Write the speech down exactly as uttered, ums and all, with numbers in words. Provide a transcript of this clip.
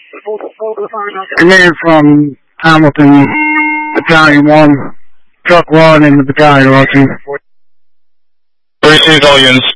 Committed from Hamilton, Battalion one, Truck one in the battalion, Roger. Received all units.